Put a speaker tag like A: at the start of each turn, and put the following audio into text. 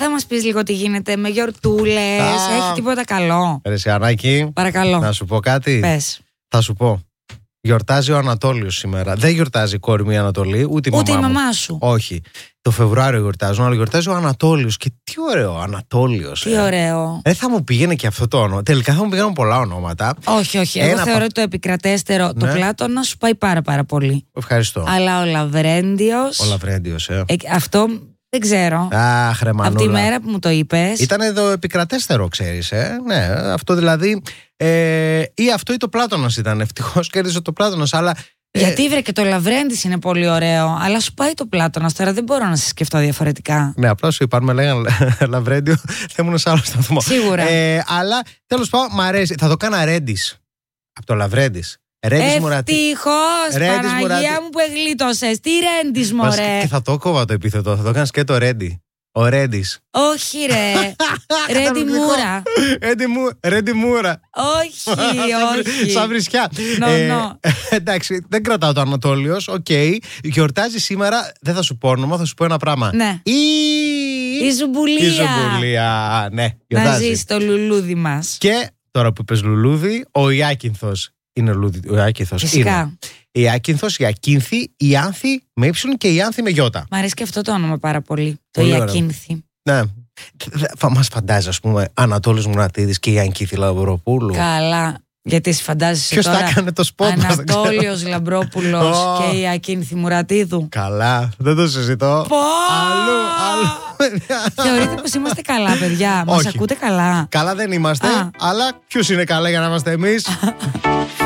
A: θα μας πεις λίγο τι γίνεται με γιορτούλες? Έχει τίποτα καλό?
B: Ρε Ανάκη,
A: παρακαλώ.
B: Να σου πω κάτι.
A: Πες.
B: Θα σου πω. Γιορτάζει ο Ανατόλιος σήμερα. Δεν γιορτάζει η κόρη μου η Ανατολή, ούτε η
A: μαμά σου.
B: Όχι. Το Φεβρουάριο γιορτάζουν, αλλά γιορτάζει ο Ανατόλιος. Και τι ωραίο, Ανατόλιος.
A: Τι ωραίο.
B: Θα μου πήγαινε και αυτό το όνομα. Τελικά θα μου πήγαιναν πολλά ονόματα.
A: Όχι. Εγώ θεωρώ ότι το επικρατέστερο, το Πλάτωνα, σου πάει πάρα πολύ.
B: Ευχαριστώ.
A: Αλλά ο Λαβρέντιος.
B: Ο Λαβρέντιος,
A: αυτό δεν ξέρω.
B: Αχ, ρε Μανούλα.
A: Από τη μέρα που μου το είπες.
B: Ήταν το επικρατέστερο, ξέρεις. Ναι, αυτό δηλαδή. Ή αυτό ή το Πλάτωνας ήταν. Ευτυχώς κέρδισε το Πλάτωνας, αλλά.
A: Γιατί βρε και το Λαβρέντης είναι πολύ ωραίο, αλλά σου πάει το Πλάτωνας, τώρα δεν μπορώ να σε σκεφτώ διαφορετικά.
B: Ναι, απλά σου είπαν, με λέγανε Λαβρέντιο, θα ήμουν σε άλλο σταθμό.
A: Σίγουρα.
B: Αλλά τέλος πάντων, μ' αρέσει. Θα το κάνα Ρέντις. Από το Λαβρέντις.
A: Ευτυχώς, Παναγία μου που εγλίτωσες. Τι Ρέντις, μωρέ.
B: Και θα το κόβα το επίθετο, θα το κάνεις και το Ρέντι. Ο Ρέντις.
A: Όχι ρε. Ρέντι Μούρα.
B: Ρέντι Μούρα.
A: Όχι.
B: Σαν βρισιά. Εντάξει, δεν κρατάω το Ανατόλιος. Οκ. Γιορτάζει σήμερα, δεν θα σου πω όνομα, θα σου πω ένα πράγμα.
A: Ναι. Η Ζουμπουλία.
B: Η Ζουμπουλία, ναι.
A: Να ζεις το λουλούδι μας.
B: Και τώρα που είπες λουλούδι, ο Ιάκυνθος. Είναι ο Ιάκυνθος.
A: Φυσικά.
B: Η Ιάκυνθος, η Ακίνθη, η Άνθη με ύψιλον και η Άνθη με γιώτα.
A: Μ' αρέσει και αυτό το όνομα πάρα πολύ. Το Ιακίνθη.
B: Ναι. Μας φαντάζει, ας πούμε, Ανατόλης Μουρατίδης και η Ανκίθη Λαμπροπούλου.
A: Καλά. Γιατί εσύ φαντάζεσαι τώρα.
B: Ποιος θα έκανε το σπότ μας?
A: Ανατόλιος Λαμπρόπουλος και η Ακίνθη Μουρατίδου.
B: Καλά. Δεν το συζητώ. Αλλού.
A: Θεωρείτε πως είμαστε καλά, παιδιά? Μας ακούτε καλά?
B: Καλά δεν είμαστε. Αλλά ποιος είναι καλά για να είμαστε εμείς?